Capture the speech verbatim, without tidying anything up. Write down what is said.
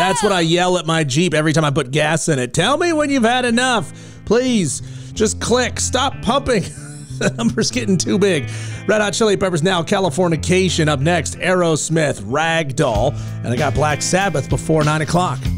That's what I yell at my Jeep every time I put gas in it. Tell me when you've had enough. Please, just click. Stop pumping. The number's getting too big. Red Hot Chili Peppers now, Californication. Up next, Aerosmith, Ragdoll. And I got Black Sabbath before nine o'clock.